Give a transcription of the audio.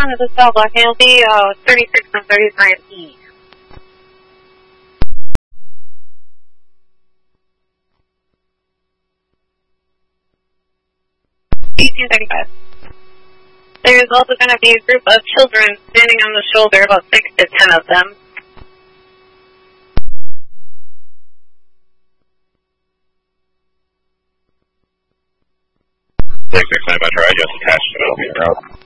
this is Bell Block ALD 36 and 35E. 1835. There's also going to be a group of children standing on the shoulder, about 6 to 10 of them. Six, 6, 9, try just attached to it.